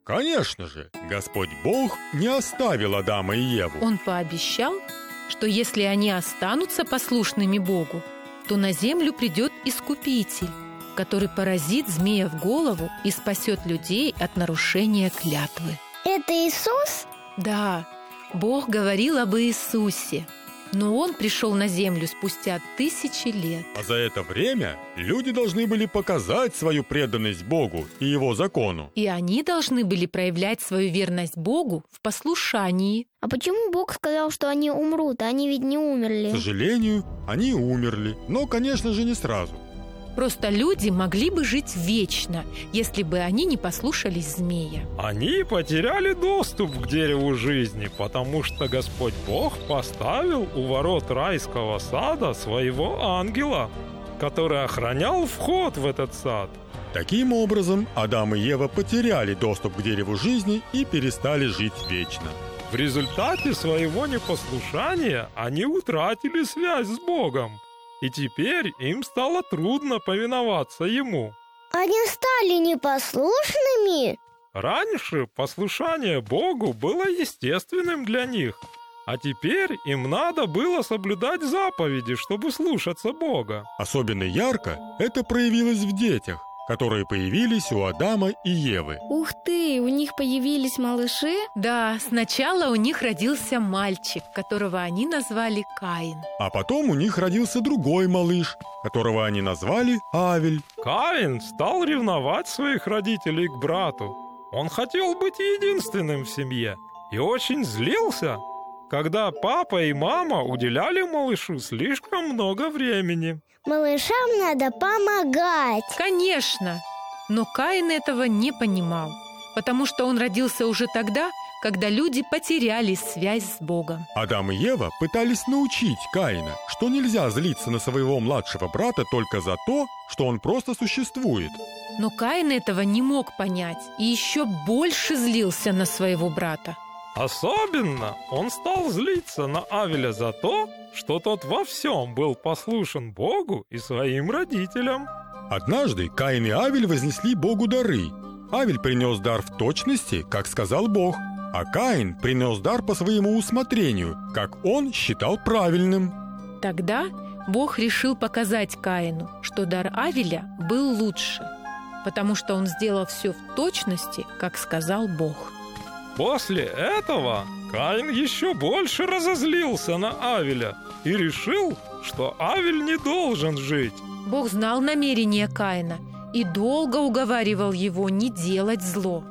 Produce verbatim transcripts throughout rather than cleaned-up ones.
Конечно же, Господь Бог не оставил Адама и Еву. Он пообещал, что если они останутся послушными Богу, то на землю придет Искупитель, который поразит змея в голову и спасет людей от нарушения клятвы. Это Иисус? Да, Бог говорил об Иисусе, но Он пришел на землю спустя тысячи лет. А за это время люди должны были показать свою преданность Богу и Его закону. И они должны были проявлять свою верность Богу в послушании. А почему Бог сказал, что они умрут, а они ведь не умерли? К сожалению, они умерли, но, конечно же, не сразу. Просто люди могли бы жить вечно, если бы они не послушались змея. Они потеряли доступ к дереву жизни, потому что Господь Бог поставил у ворот райского сада своего ангела, который охранял вход в этот сад. Таким образом, Адам и Ева потеряли доступ к дереву жизни и перестали жить вечно. В результате своего непослушания они утратили связь с Богом. И теперь им стало трудно повиноваться Ему. Они стали непослушными? Раньше послушание Богу было естественным для них, а теперь им надо было соблюдать заповеди, чтобы слушаться Бога. Особенно ярко это проявилось в детях, которые появились у Адама и Евы. Ух ты, у них появились малыши? Да, сначала у них родился мальчик, которого они назвали Каин. А потом у них родился другой малыш, которого они назвали Авель. Каин стал ревновать своих родителей к брату. Он хотел быть единственным в семье и очень злился, когда папа и мама уделяли малышу слишком много времени. Малышам надо помогать. Конечно, но Каин этого не понимал, потому что он родился уже тогда, когда люди потеряли связь с Богом. Адам и Ева пытались научить Каина, что нельзя злиться на своего младшего брата только за то, что он просто существует. Но Каин этого не мог понять и еще больше злился на своего брата. Особенно он стал злиться на Авеля за то, что тот во всем был послушен Богу и своим родителям. Однажды Каин и Авель вознесли Богу дары. Авель принес дар в точности, как сказал Бог, а Каин принес дар по своему усмотрению, как он считал правильным. Тогда Бог решил показать Каину, что дар Авеля был лучше, потому что он сделал все в точности, как сказал Бог. После этого Каин еще больше разозлился на Авеля и решил, что Авель не должен жить. Бог знал намерения Каина и долго уговаривал его не делать зло.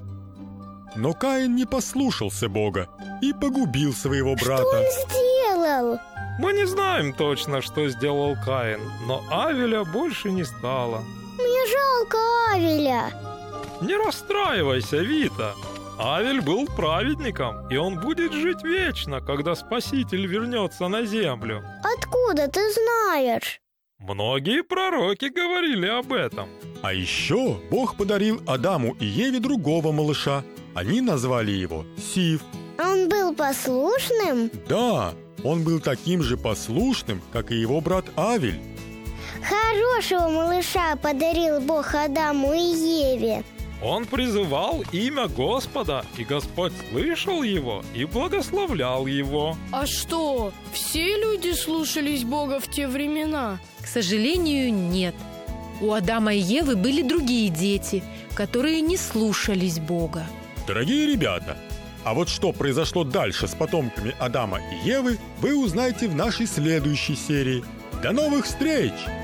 Но Каин не послушался Бога и погубил своего брата. Что он сделал? Мы не знаем точно, что сделал Каин, но Авеля больше не стало. Мне жалко Авеля. Не расстраивайся, Вита. Авель был праведником, и он будет жить вечно, когда Спаситель вернется на землю. Откуда ты знаешь? Многие пророки говорили об этом. А еще Бог подарил Адаму и Еве другого малыша. Они назвали его Сив. Он был послушным? Да, он был таким же послушным, как и его брат Авель. Хорошего малыша подарил Бог Адаму и Еве. Он призывал имя Господа, и Господь слышал его и благословлял его. А что, все люди слушались Бога в те времена? К сожалению, нет. У Адама и Евы были другие дети, которые не слушались Бога. Дорогие ребята, а вот что произошло дальше с потомками Адама и Евы, вы узнаете в нашей следующей серии. До новых встреч!